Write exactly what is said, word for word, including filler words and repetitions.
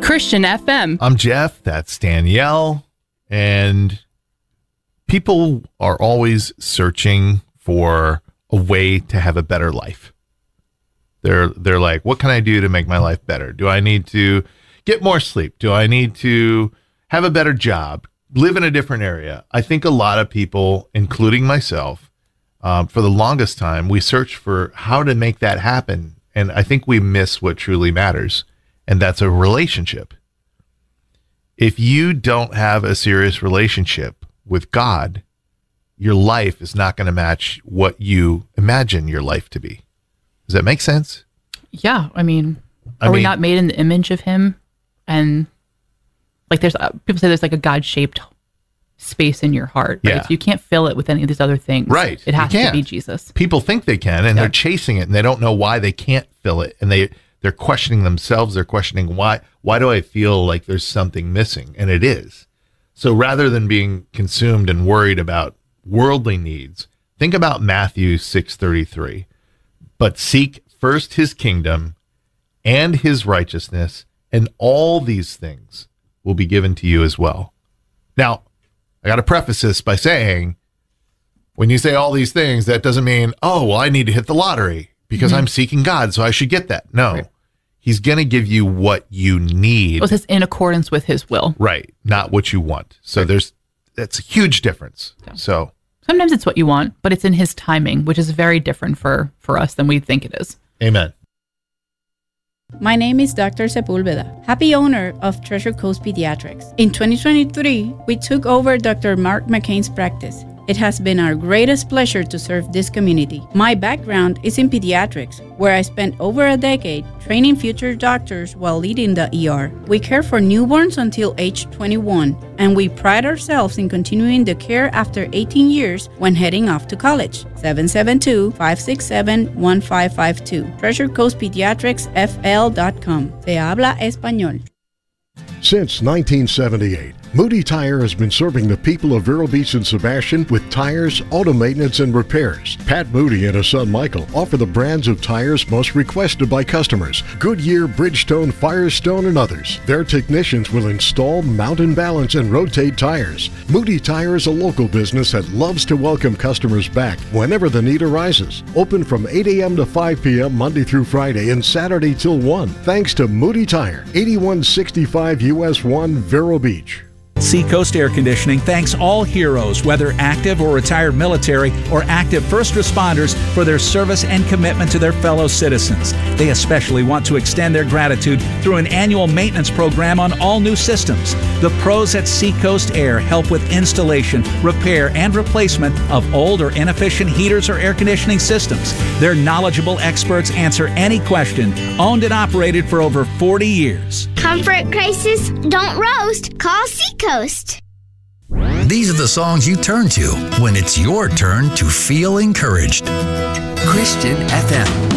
Christian F M. I'm Jeff. That's Danielle. And people are always searching for a way to have a better life. They're they're like, what can I do to make my life better? Do I need to get more sleep? Do I need to have a better job? Live in a different area? I think a lot of people, including myself, um, for the longest time, we search for how to make that happen. And I think we miss what truly matters. And that's a relationship. If you don't have a serious relationship with God, your life is not going to match what you imagine your life to be. Does that make sense? Yeah. I mean, I are we mean- not made in the image of him? And like there's, uh, people say there's like a God-shaped space in your heart. Right? Yeah. So you can't fill it with any of these other things. Right. It has You to can't. be Jesus. People think they can, and Yeah. they're chasing it, and they don't know why they can't fill it. And they, they're questioning themselves. They're questioning, why, why do I feel like there's something missing? And it is. So rather than being consumed and worried about worldly needs, think about Matthew six thirty-three. But seek first his kingdom and his righteousness, and all these things will be given to you as well. Now, I got to preface this by saying, when you say all these things, that doesn't mean, oh, well, I need to hit the lottery because Mm-hmm. I'm seeking God, so I should get that. No, Right. he's going to give you what you need. Well, it says in accordance with his will. Right, not what you want. So there's, that's a huge difference. Yeah. So Sometimes it's what you want, but it's in his timing, which is very different for, for us than we think it is. amen. My name is Doctor Sepulveda, happy owner of Treasure Coast Pediatrics. In twenty twenty-three, we took over Doctor Mark McCain's practice. It has been our greatest pleasure to serve this community. My background is in pediatrics, where I spent over a decade training future doctors while leading the E R. We care for newborns until age twenty-one, and we pride ourselves in continuing the care after eighteen years when heading off to college. seven seven two, five six seven, one five five two. Treasure Coast Pediatrics F L dot com. Se habla español. Since nineteen seventy-eight, Moody Tire has been serving the people of Vero Beach and Sebastian with tires, auto maintenance, and repairs. Pat Moody and his son Michael offer the brands of tires most requested by customers: Goodyear, Bridgestone, Firestone, and others. Their technicians will install, mount and balance, and rotate tires. Moody Tire is a local business that loves to welcome customers back whenever the need arises. Open from eight a.m. to five p.m. Monday through Friday and Saturday till one. Thanks to Moody Tire, eighty-one sixty-five U S one, Vero Beach. Seacoast Air Conditioning thanks all heroes, whether active or retired military or active first responders, for their service and commitment to their fellow citizens. They especially want to extend their gratitude through an annual maintenance program on all new systems. The pros at Seacoast Air help with installation, repair, and replacement of old or inefficient heaters or air conditioning systems. Their knowledgeable experts answer any question, owned and operated for over forty years. Comfort crisis? Don't roast. Call Seacoast. These are the songs you turn to when it's your turn to feel encouraged. Christian F M.